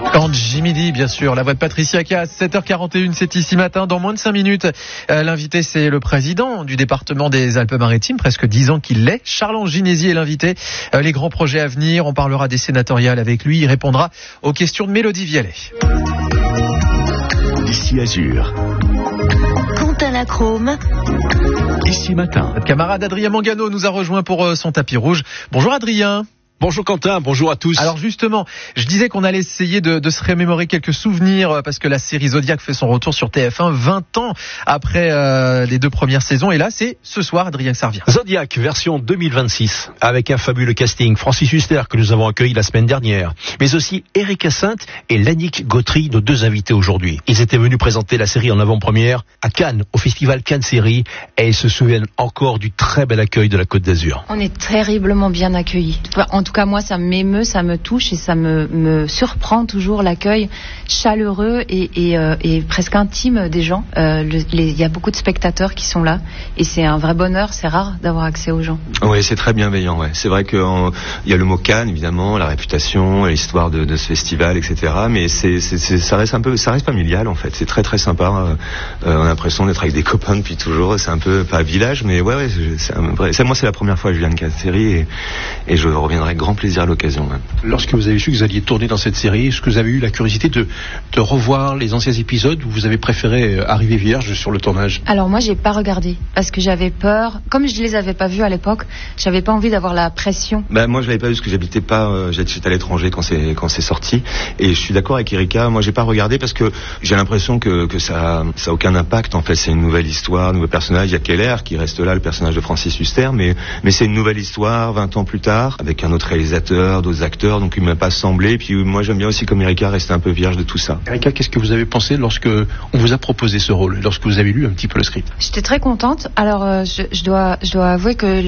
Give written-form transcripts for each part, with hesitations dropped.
Quand Jimmy dit, bien sûr, la voix de Patricia Cass, 7h41, c'est ici matin. Dans moins de 5 minutes, l'invité, c'est le président du département des Alpes-Maritimes, presque 10 ans qu'il l'est. Charles Ginésy est l'invité. Les grands projets à venir, on parlera des sénatoriales avec lui. Il répondra aux questions de Mélodie Vialet. Ici Azur. Quentin Lacrome. Ici matin. Notre camarade Adrien Mangano nous a rejoint pour son tapis rouge. Bonjour Adrien. Bonjour Quentin, bonjour à tous. Alors justement, je disais qu'on allait essayer de se remémorer quelques souvenirs parce que la série Zodiac fait son retour sur TF1 20 ans après les 2 premières saisons. Et là, c'est ce soir, Adrien Sarvien. Zodiac, version 2026, avec un fabuleux casting. Francis Huster, que nous avons accueilli la semaine dernière, mais aussi Eric Hyacinthe et Lannick Gautry, nos 2 invités aujourd'hui. Ils étaient venus présenter la série en avant-première à Cannes, au festival Cannes Série, et ils se souviennent encore du très bel accueil de la Côte d'Azur. On est terriblement bien accueillis. En tout cas, moi, ça m'émeut, ça me touche et ça me surprend toujours l'accueil chaleureux et presque intime des gens. Il y a beaucoup de spectateurs qui sont là et c'est un vrai bonheur. C'est rare d'avoir accès aux gens. Oui, c'est très bienveillant. Ouais. C'est vrai qu'il y a le mot Cannes, évidemment, la réputation, l'histoire de ce festival, etc. Mais ça reste familial en fait. C'est très très sympa. On a l'impression d'être avec des copains depuis toujours. C'est un peu pas village, mais ouais, moi c'est la première fois que je viens de Cannes Série et je reviendrai avec grand plaisir à l'occasion. Ouais. Lorsque vous avez su que vous alliez tourner dans cette série, est-ce que vous avez eu la curiosité de revoir les anciens épisodes ou vous avez préféré arriver vierge sur le tournage? Alors moi, j'ai pas regardé parce que j'avais peur. Comme je les avais pas vus à l'époque, j'avais pas envie d'avoir la pression. Moi, je l'avais pas vu parce que j'habitais pas. J'étais à l'étranger quand c'est sorti. Et je suis d'accord avec Erika. Moi, j'ai pas regardé parce que j'ai l'impression que ça a aucun impact. En fait, c'est une nouvelle histoire, un nouveau personnage. Il y a Keller qui reste là, le personnage de Francis Huster, mais c'est une nouvelle histoire 20 ans plus tard avec un autre réalisateur, d'autres acteurs, donc il m'a pas semblé. Puis moi j'aime bien aussi comme Erika rester un peu vierge de tout ça. Erika, qu'est-ce que vous avez pensé lorsque on vous a proposé ce rôle, lorsque vous avez lu un petit peu le script? J'étais très contente. Alors je dois avouer que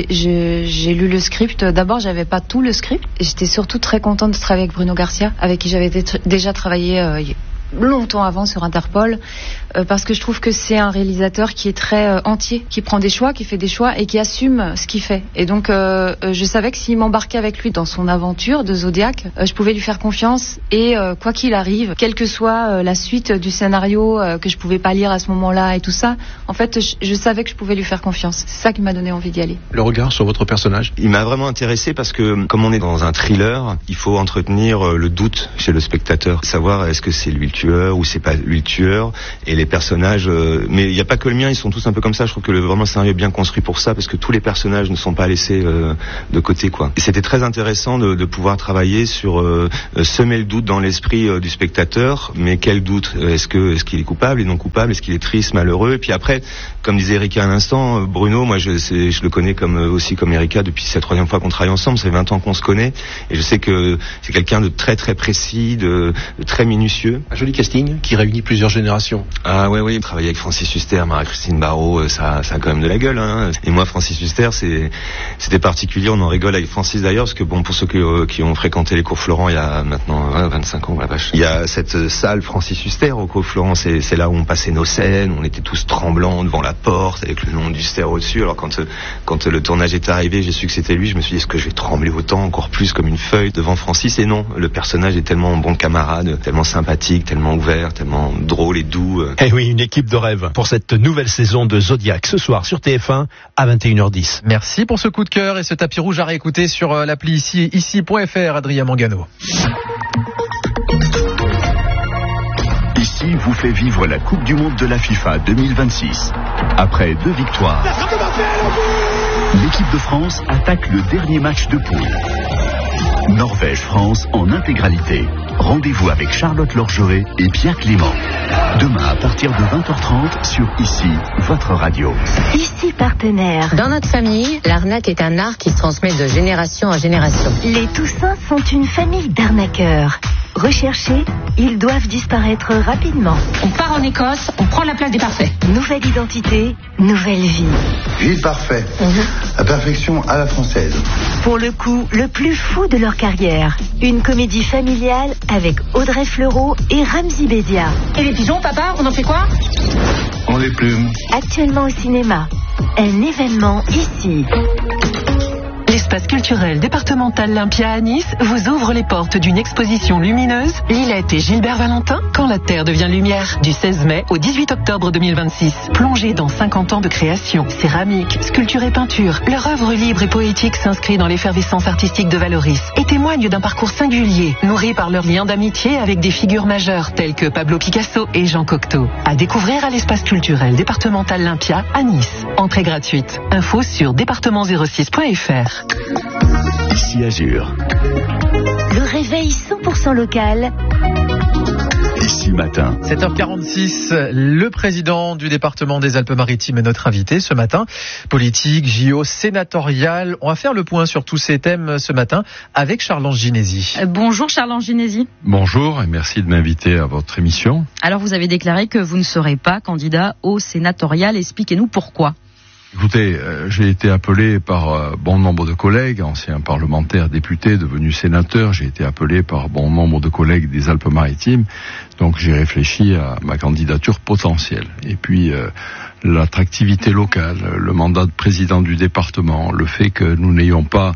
j'ai lu le script. D'abord, j'avais pas tout le script. Et j'étais surtout très contente de travailler avec Bruno Garcia, avec qui j'avais déjà travaillé longtemps avant sur Interpol, parce que je trouve que c'est un réalisateur qui est très entier, qui prend des choix, qui fait des choix et qui assume ce qu'il fait. Et donc je savais que s'il m'embarquait avec lui dans son aventure de Zodiac, je pouvais lui faire confiance et quoi qu'il arrive, quelle que soit la suite du scénario que je pouvais pas lire à ce moment-là et tout ça, en fait je savais que je pouvais lui faire confiance. C'est ça qui m'a donné envie d'y aller. Le regard sur votre personnage? Il m'a vraiment intéressé parce que comme on est dans un thriller, il faut entretenir le doute chez le spectateur, savoir est-ce que c'est lui le tueur ou c'est pas lui le tueur. Et les personnages, mais il n'y a pas que le mien, ils sont tous un peu comme ça. Je trouve que vraiment le scénario est bien construit pour ça parce que tous les personnages ne sont pas laissés de côté, quoi. Et c'était très intéressant de pouvoir travailler sur semer le doute dans l'esprit du spectateur. Mais quel doute? Est-ce qu'il est coupable et non coupable? Est-ce qu'il est triste, malheureux? Et puis après, comme disait Erika à l'instant, Bruno, moi je le connais aussi comme Erika depuis cette 3e fois qu'on travaille ensemble. Ça fait 20 ans qu'on se connaît et je sais que c'est quelqu'un de très très précis, de très minutieux. Un joli casting qui réunit plusieurs générations. Ah oui, travailler avec Francis Huster, Marie-Christine Barrault, ça a quand même de la gueule, hein. Et moi, Francis Huster, c'était particulier. On en rigole avec Francis d'ailleurs, parce que bon, pour ceux qui ont fréquenté les cours Florent il y a maintenant 25 ans, la vache. Il y a cette salle Francis Huster au cours Florent, c'est là où on passait nos scènes, on était tous tremblants devant la porte avec le nom d'Huster au-dessus. Alors quand le tournage est arrivé, j'ai su que c'était lui, je me suis dit, est-ce que je vais trembler autant, encore plus comme une feuille devant Francis? Et non, le personnage est tellement bon camarade, tellement sympathique, tellement ouvert, tellement drôle et doux. Eh oui, une équipe de rêve pour cette nouvelle saison de Zodiac ce soir sur TF1 à 21h10. Merci pour ce coup de cœur et ce tapis rouge à réécouter sur l'appli ici.fr. Adrien Mangano. Ici vous fait vivre la Coupe du Monde de la FIFA 2026. Après 2 victoires, l'équipe de France attaque le dernier match de poule. Norvège-France en intégralité. Rendez-vous avec Charlotte Lorgeret et Pierre Clément. Demain à partir de 20h30 sur Ici, votre radio. Ici partenaire. Dans notre famille, l'arnaque est un art qui se transmet de génération en génération. Les Toussins sont une famille d'arnaqueurs. Recherchés, ils doivent disparaître rapidement. On part en Écosse, on prend la place des parfaits. Nouvelle identité, nouvelle vie. Vie parfait. La perfection à la française. Pour le coup, le plus fou de leur carrière. Une comédie familiale avec Audrey Fleurot et Ramzy Bédia. Et les pigeons, papa, on en fait quoi? On les plume. Actuellement au cinéma. Un événement ici. Les l'espace culturel départemental Lympia à Nice vous ouvre les portes d'une exposition lumineuse, Lilette et Gilbert Valentin, Quand la Terre devient lumière, du 16 mai au 18 octobre 2026. Plongez dans 50 ans de création, céramique, sculpture et peinture, leur œuvre libre et poétique s'inscrit dans l'effervescence artistique de Valoris et témoigne d'un parcours singulier, nourri par leur lien d'amitié avec des figures majeures telles que Pablo Picasso et Jean Cocteau. À découvrir à l'espace culturel départemental Lympia à Nice. Entrée gratuite. Info sur département06.fr. Ici Azur. Le réveil 100% local. Ici matin. 7h46, le président du département des Alpes-Maritimes est notre invité ce matin. Politique, JO, sénatorial. On va faire le point sur tous ces thèmes ce matin avec Charles-Ange Ginésy. Bonjour Charles-Ange Ginésy. Bonjour et merci de m'inviter à votre émission. Alors vous avez déclaré que vous ne serez pas candidat au sénatorial. Expliquez-nous pourquoi. Écoutez, j'ai été appelé par bon nombre de collègues, anciens parlementaires, députés, devenus sénateurs. J'ai été appelé par bon nombre de collègues des Alpes-Maritimes. Donc j'ai réfléchi à ma candidature potentielle. Et puis l'attractivité locale, le mandat de président du département, le fait que nous n'ayons pas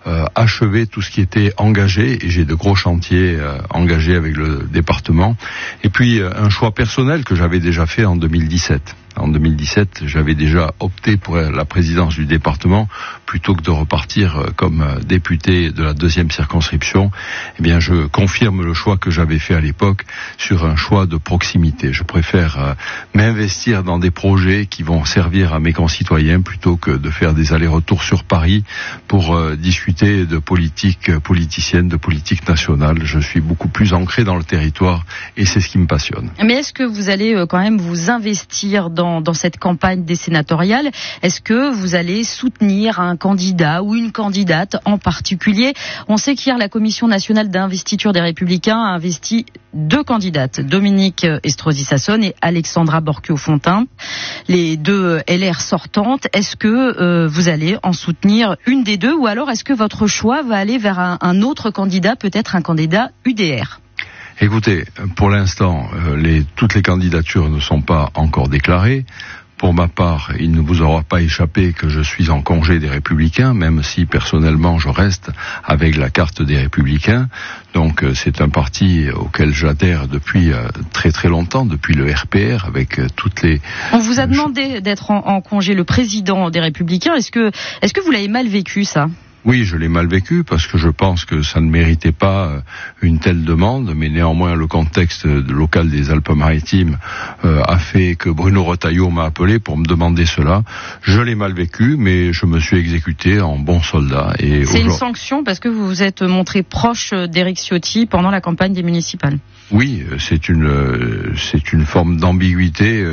achevé tout ce qui était engagé, et j'ai de gros chantiers engagés avec le département. Et puis un choix personnel que j'avais déjà fait en 2017. En 2017, j'avais déjà opté pour la présidence du département plutôt que de repartir comme député de la 2e circonscription. Eh bien, je confirme le choix que j'avais fait à l'époque sur un choix de proximité. Je préfère m'investir dans des projets qui vont servir à mes concitoyens plutôt que de faire des allers-retours sur Paris pour discuter de politique politicienne, de politique nationale. Je suis beaucoup plus ancré dans le territoire et c'est ce qui me passionne. Mais est-ce que vous allez quand même vous investir dans cette campagne des sénatoriales? Est-ce que vous allez soutenir un candidat ou une candidate en particulier? On sait qu'hier, la Commission nationale d'investiture des Républicains a investi 2 candidates, Dominique Estrosi Sassone et Alexandra Borchio-Fontimp, les 2 LR sortantes. Est-ce que vous allez en soutenir une des 2 ou alors est-ce que votre choix va aller vers un autre candidat, peut-être un candidat UDR? Écoutez, pour l'instant, toutes les candidatures ne sont pas encore déclarées. Pour ma part, il ne vous aura pas échappé que je suis en congé des Républicains, même si personnellement je reste avec la carte des Républicains. Donc c'est un parti auquel j'adhère depuis très très longtemps, depuis le RPR, avec toutes les... On vous a demandé d'être en congé, le président des Républicains. Est-ce que vous l'avez mal vécu, ça ? Oui, je l'ai mal vécu parce que je pense que ça ne méritait pas une telle demande, mais néanmoins le contexte local des Alpes-Maritimes a fait que Bruno Retailleau m'a appelé pour me demander cela. Je l'ai mal vécu, mais je me suis exécuté en bon soldat. Et c'est une sanction parce que vous vous êtes montré proche d'Éric Ciotti pendant la campagne des municipales. Oui, c'est une forme d'ambiguïté